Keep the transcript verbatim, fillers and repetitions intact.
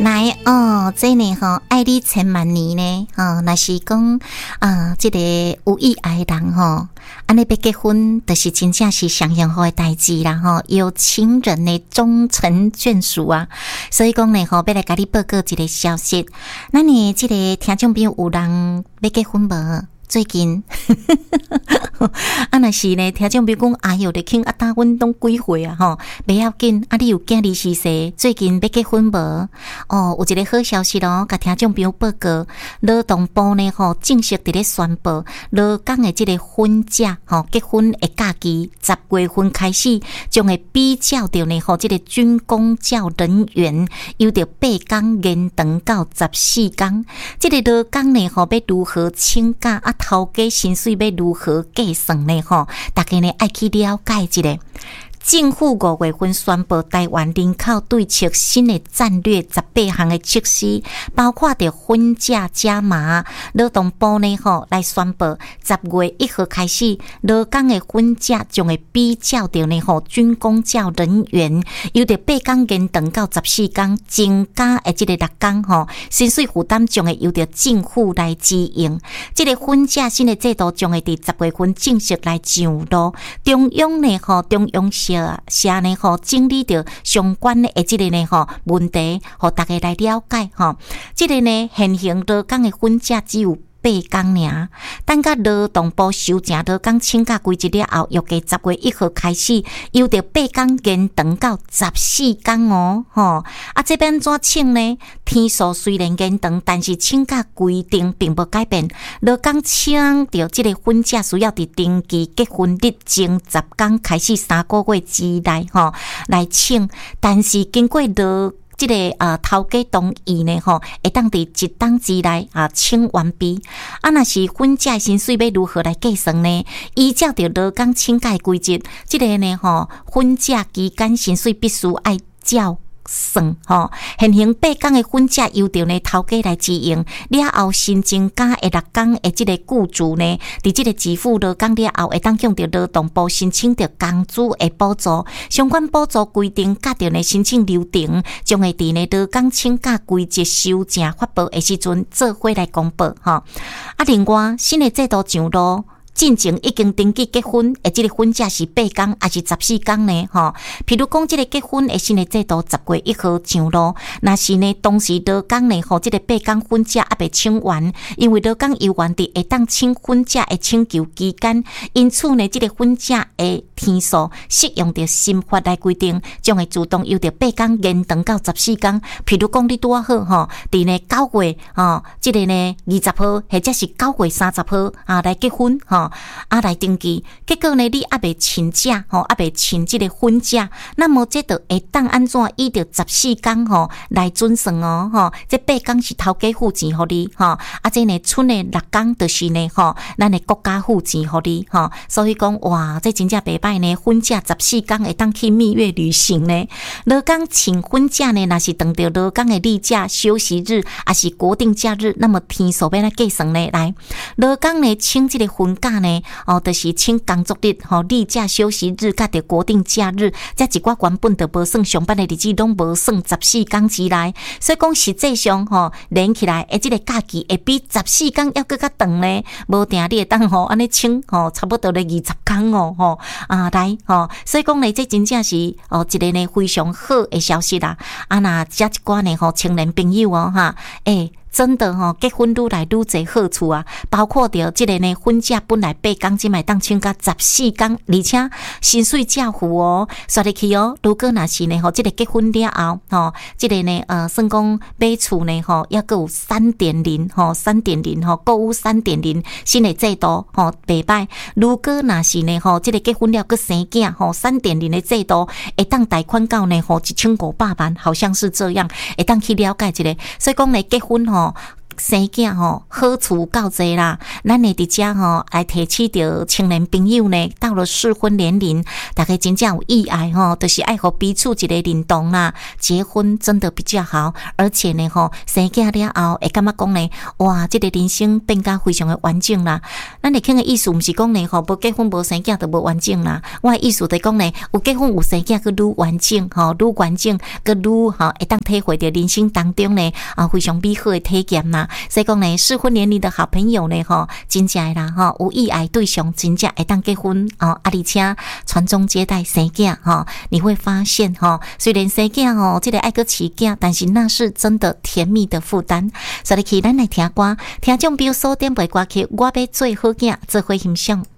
来哦，这呢吼，爱你千万年呢，哦，若是讲啊，这个有意爱的人吼，安尼要结婚，就是真正是上幸福的代志啦吼，有情人的终成眷属啊。所以讲呢吼，要来甲你报告一个消息，咱呢这个听众朋友有人要结婚无？最近啊，若是呢，听众比如讲，哎哟，你听啊，打阮拢几岁啊吼，袂要紧，啊，你有囝儿是谁？最近要结婚无？哦，有一个好消息咯，甲听众朋友报告，劳动部呢吼正式伫咧宣布，劳工的即个婚假吼结婚的假期，十月份开始，将会比较着呢吼，即个军公教人员由着八天延长到十四天，即个劳工呢吼要如何请假啊？头家薪水要如何计算呢？吼，大家呢爱去了解一下。政府五月份宣布台湾人口对策新的战略十八项的措施，包括着婚假加码。劳动部呢吼来宣布，十月一号开始，劳工的婚假将会比较着呢吼军公教人员，由着八天延长到十四天，增加的这个六天吼，薪水负担将会由着政府来支应。这个婚假新的制度将会伫十月份正式来上路。中央呢吼，中央社社呢吼整理着相关的这个呢吼问题，互大家来了解吼。这个呢现行劳工的婚假只有八天尔，等甲劳动部修正劳工请假规则了后，预计十月一号开始，由着八天延长到十四天哦，吼啊这边怎请呢？天数虽然延长，但是请假规定并无改变。劳工请着这个婚假需要伫登记结婚日前十天开始三个月之内吼来请，但是经过劳这个啊，头家同意呢吼，会当伫一档之内啊，请完毕。啊，若是婚假薪水要如何来计算呢？依照着劳工请假规则，这个呢吼，婚假期间薪水必须爱照算吼。现行八天的婚假由着呢头家来支应，了后新增加的六天的这个雇主呢，伫这个支付劳工了后，会当向着劳动部申请着工资的补助。相关补助规定甲着呢申请流程，将会伫呢劳工请假规则修正发布的时阵做伙来公布吼。啊，另外新的制度上路。进前已经登记结婚，诶，这个婚假是八天还是十四天呢？吼，譬如讲，这个结婚诶新的制度十月一号上路，那是呢，当时劳工呢，吼，这个八天婚假还未请完，因为劳工有原伫会当请婚假的请求期间，因此呢，这个婚假的天数适用着新法来规定，将会自动由着八天延长到十四天。譬如讲，你拄啊好吼，伫呢九月吼，这个呢二十号或者是九月三十号啊来结婚吼。啊，来登记，结果呢，你还未请假吼，还未请这个婚假，那么这就会当安怎依着十四天吼来准算哦吼，这八天是头家付钱互你吼，啊，这呢剩的六天就是呢吼，咱的国家付钱互你吼，所以讲哇，这真正袂歹呢，婚假十四天会当去蜜月旅行呢。劳工请婚假呢，若是当着劳工的例假、休息日，还是国定假日，那么天数要来计算呢？来，劳工呢请这个婚假呢，哦，就是请工作日、吼例假、休息日，甲着国定假日，这一寡原本就无算上班的日子，拢无算十四天之内。所以讲实际上吼，连起来，诶，这个假期会比十四天要更较长呢。无定你会当吼安尼请吼，差不多咧二十天哦，吼啊来吼，所以讲呢，这真正是哦一个呢非常好的消息啦。啊那这一寡呢吼，青年朋友哦哈，诶。真的吼、哦，结婚愈来愈侪好处啊，包括着即个呢，婚假本来八天，即卖当请到十四天，而且薪水照付哦，说入去哦。如果若是呢，吼，即、这个结婚了后，吼，即、这个呢，呃，算讲买厝呢，吼，抑阁有三点零，吼，三点零，吼，购物三点零新的制度，吼，袂歹。如果若是呢，吼，即、這個结婚了阁生囝，吼，三点零的制度，会当贷款到呢，吼，一千五百万，好像是这样，会当去了解一下。所以讲呢，结婚吼。 生囝吼，好处够济啦。咱会伫遮吼来提起着青年朋友呢，到了适婚年龄，大家真正有意爱吼，就是爱互彼此一个认同啦。结婚真的比较好，而且呢吼，生囝了后会感觉讲呢，哇，这个人生变甲非常的完整啦。咱会听的意思，毋是讲呢吼，无结婚无生囝就无完整啦。我的意思就讲呢，有结婚有生囝，佮愈完整吼，愈完整，佮愈吼会当体会到人生当中呢啊非常美好的体验啦。所以讲呢，适婚年龄的好朋友呢吼，真正啦吼，有意爱对象真正会当结婚哦，啊而且传宗接代生囝吼，你会发现吼，虽然生囝吼，这个爱个饲囝，但是那是真的甜蜜的负担。所以去咱来听歌，听众朋友锁定袂歌曲，我要做好囝，做伙欣赏。